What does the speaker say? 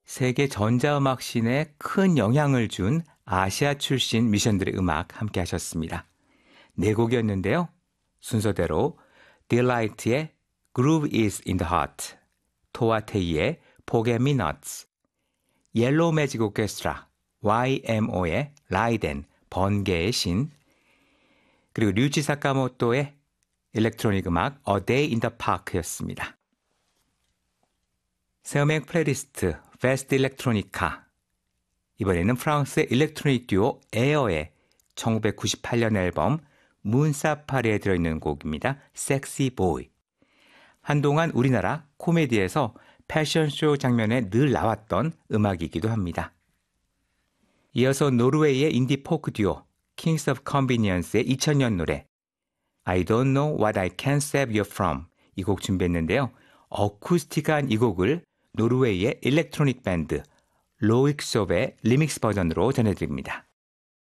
세계 전자음악 씬에 큰 영향을 준 아시아 출신 뮤지션들의 음악 함께 하셨습니다. 네 곡이었는데요. 순서대로 딜라이트의 Groove is in the Heart, 토아테이의 Forget Me Nots, 옐로우 매직 오케스트라 YMO의 라이덴, 번개의 신, 그리고 류치 사카모토의 일렉트로닉 음악 A Day in the Park였습니다. 새 음악 플레이리스트 Fast Electronica. 이번에는 프랑스의 일렉트로닉 듀오 에어의 1998년 앨범 문사파리에 들어있는 곡입니다. Sexy Boy. 한동안 우리나라 코미디에서 패션쇼 장면에 늘 나왔던 음악이기도 합니다. 이어서 노르웨이의 인디 포크 듀오 Kings of Convenience의 2000년 노래 I don't know what I can save you from 이 곡 준비했는데요. 어쿠스틱한 이 곡을 노르웨이의 일렉트로닉 밴드 로익숍의 리믹스 버전으로 전해드립니다.